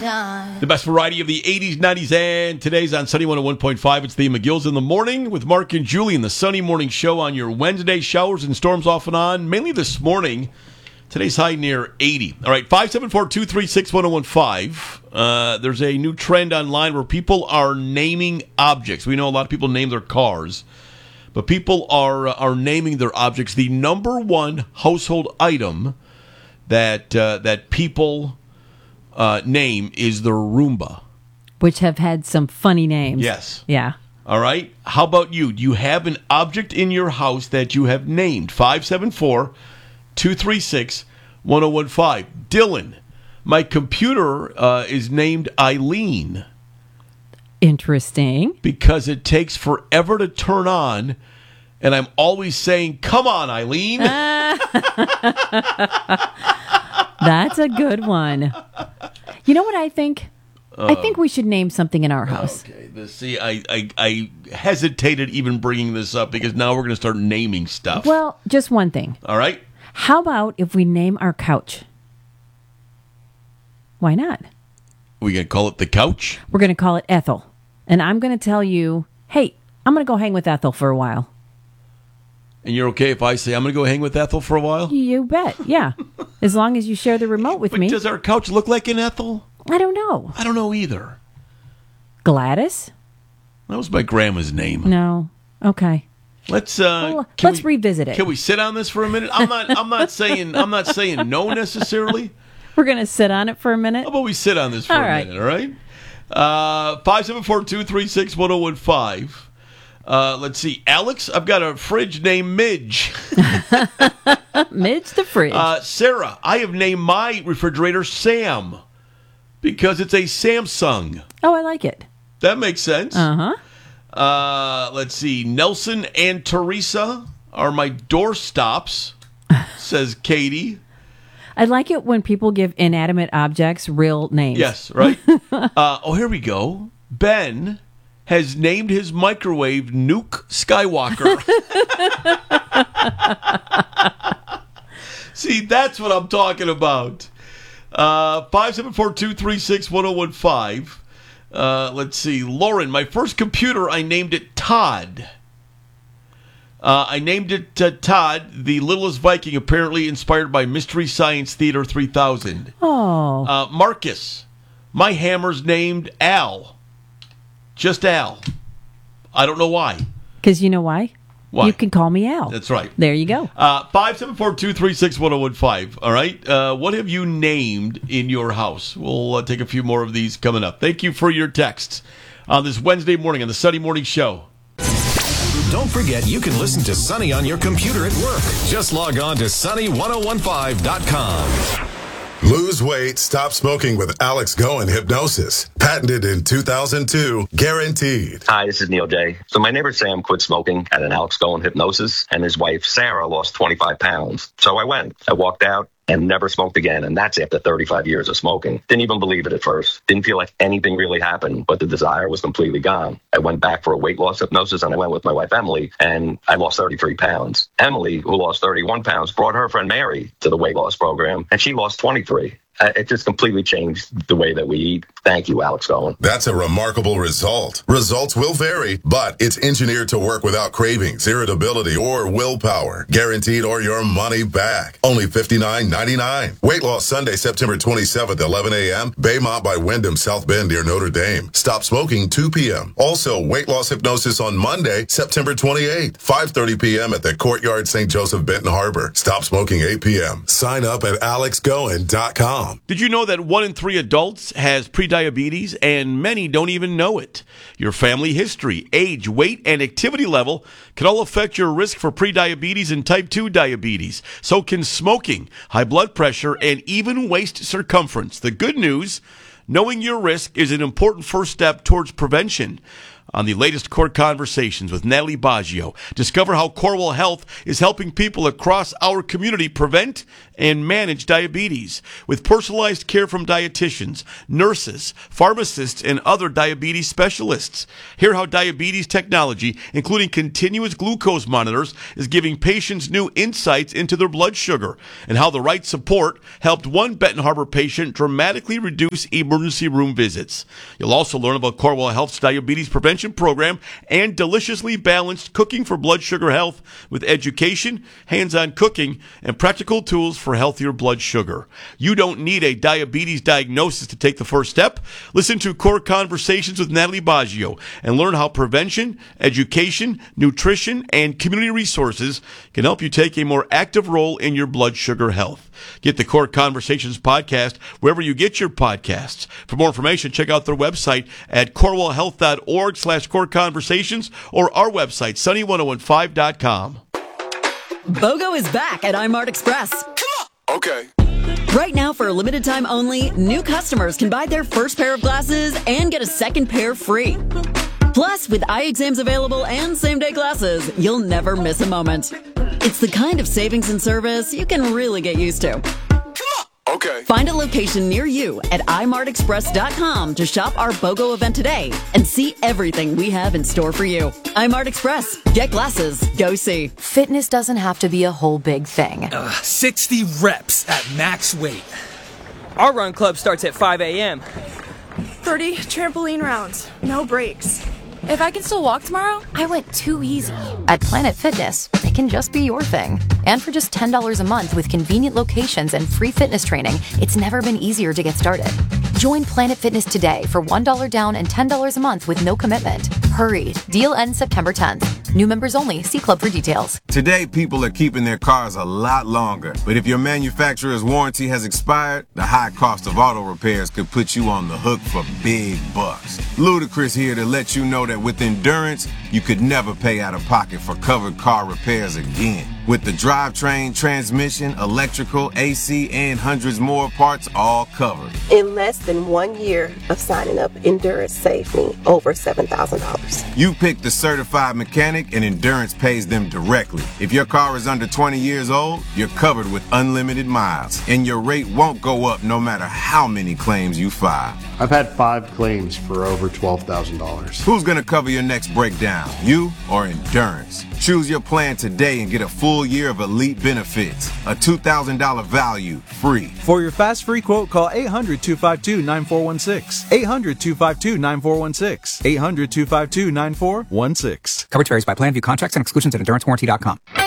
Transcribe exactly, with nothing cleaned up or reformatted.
The best variety of the eighties, nineties, and today's on Sunny one oh one point five. It's the McGills in the Morning with Mark and Julie in the Sunny Morning Show on your Wednesday. Showers and storms off and on, mainly this morning. Today's high near eighty. All right, five seven four, two three six, one oh one five. Uh, there's a new trend online where people are naming objects. We know a lot of people name their cars, but people are uh, are naming their objects. The number one household item that uh, that people uh, name is their Roomba, which have had some funny names. Yes. Yeah. All right. How about you? Do you have an object in your house that you have named? five seven four, two three six, one oh one five. Dylan, my computer uh, is named Eileen. Interesting. Because it takes forever to turn on, and I'm always saying, come on, Eileen. That's a good one. You know what I think? Uh, I think we should name something in our house. Okay. The, see, I, I, I hesitated even bringing this up because now we're going to start naming stuff. Well, just one thing. All right. How about if we name our couch? Why not? We going to call it the couch? We're going to call it Ethel. And I'm going to tell you, hey, I'm going to go hang with Ethel for a while. And you're okay if I say I'm going to go hang with Ethel for a while? You bet, yeah. As long as you share the remote with but me. Does our couch look like an Ethel? I don't know. I don't know either. Gladys? That was my grandma's name. No. Okay. Let's uh well, let's we, revisit it. Can we sit on this for a minute? I'm not I'm not saying I'm not saying no necessarily. We're going to sit on it for a minute. How about we sit on this for all a right. minute, all right? Uh five seven four, two three six, one oh one five. Uh, let's see. Alex, I've got a fridge named Midge. Midge the fridge. Uh, Sarah, I have named my refrigerator Sam because it's a Samsung. Oh, I like it. That makes sense. Uh-huh. Uh, let's see. Nelson and Teresa are my doorstops, says Katie. I like it when people give inanimate objects real names. Yes, right? uh, oh, here we go. Ben has named his microwave Nuke Skywalker. See, that's what I'm talking about. Uh, five seven four, two three six, one oh one five. Uh, let's see. Lauren, my first computer, I named it Todd. Uh, I named it uh, Todd, the littlest Viking, apparently inspired by Mystery Science Theater three thousand. Oh. Uh, Marcus, my hammer's named Al. Just Al. I don't know why. Because you know why? Why? You can call me Al. That's right. There you go. Uh, five seven four, two three six, one oh one five. All right. Uh, what have you named in your house? We'll uh, take a few more of these coming up. Thank you for your texts on this Wednesday morning on the Sunny Morning Show. Don't forget you can listen to Sunny on your computer at work. Just log on to sunny ten fifteen dot com. Lose weight, stop smoking with Alex Goen Hypnosis. Patented in two thousand two, guaranteed. Hi, this is Neil J. So my neighbor Sam quit smoking at an Alex Goen Hypnosis, and his wife Sarah lost twenty-five pounds. So I went. I walked out and never smoked again, and that's after thirty-five years of smoking. Didn't even believe it at first. Didn't feel like anything really happened, but the desire was completely gone. I went back for a weight loss hypnosis, and I went with my wife Emily, and I lost thirty-three pounds. Emily, who lost thirty-one pounds, brought her friend Mary to the weight loss program, and she lost twenty-three. Uh, it just completely changed the way that we eat. Thank you, Alex Goen. That's a remarkable result. Results will vary, but it's engineered to work without cravings, irritability, or willpower. Guaranteed or your money back. Only fifty-nine ninety-nine. Weight loss Sunday, September twenty-seventh, eleven a.m. Baymont by Wyndham, South Bend near Notre Dame. Stop smoking two p.m. Also, weight loss hypnosis on Monday, September twenty-eighth, five thirty p.m. at the Courtyard Saint Joseph Benton Harbor. Stop smoking eight p.m. Sign up at alex goen dot com. Did you know that one in three adults has prediabetes and many don't even know it? Your family history, age, weight, and activity level can all affect your risk for prediabetes and type two diabetes. So can smoking, high blood pressure, and even waist circumference. The good news, knowing your risk is an important first step towards prevention. on the latest Court Conversations with Natalie Baggio. Discover how Corewell Health is helping people across our community prevent and manage diabetes with personalized care from dietitians, nurses, pharmacists, and other diabetes specialists. Hear how diabetes technology, including continuous glucose monitors, is giving patients new insights into their blood sugar, and how the right support helped one Benton Harbor patient dramatically reduce emergency room visits. You'll also learn about Corewell Health's diabetes prevention program and deliciously balanced cooking for blood sugar health with education, hands-on cooking, and practical tools for healthier blood sugar. You don't need a diabetes diagnosis to take the first step. Listen to Core Conversations with Natalie Baggio and learn how prevention, education, nutrition, and community resources can help you take a more active role in your blood sugar health. Get the Core Conversations podcast wherever you get your podcasts. For more information, check out their website at corewellhealth.org slash core conversations or our website, sunny ten fifteen dot com. BOGO is back at iMart Express. Okay. Right now, for a limited time only, new customers can buy their first pair of glasses and get a second pair free. Plus, with eye exams available and same-day glasses, you'll never miss a moment. It's the kind of savings and service you can really get used to. Okay. Find a location near you at i mart express dot com to shop our BOGO event today and see everything we have in store for you. iMart Express. Get glasses. Go see. Fitness doesn't have to be a whole big thing. Uh, sixty reps at max weight. Our run club starts at five a.m. thirty trampoline rounds. No breaks. If I can still walk tomorrow, I went too easy. At Planet Fitness, it can just be your thing. And for just ten dollars a month with convenient locations and free fitness training, it's never been easier to get started. Join Planet Fitness today for one dollar down and ten dollars a month with no commitment. Hurry. Deal ends September tenth. New members only. See club for details. Today, people are keeping their cars a lot longer. But if your manufacturer's warranty has expired, the high cost of auto repairs could put you on the hook for big bucks. Ludacris here to let you know that with Endurance, you could never pay out of pocket for covered car repairs again. With the drivetrain, transmission, electrical, A C, and hundreds more parts all covered. In less than one year of signing up, Endurance saved me over seven thousand dollars. You pick the certified mechanic and Endurance pays them directly. If your car is under twenty years old, you're covered with unlimited miles, and your rate won't go up no matter how many claims you file. I've had five claims for over twelve thousand dollars. Who's going to cover your next breakdown, you or Endurance? Choose your plan today and get a full year of elite benefits. A two thousand dollars value, free. For your fast free quote, call eight hundred, two five two, nine four one six. eight hundred, two five two, nine four one six. eight hundred, two five two, nine four one six. Coverage varies by plan, view contracts and exclusions at endurance warranty dot com.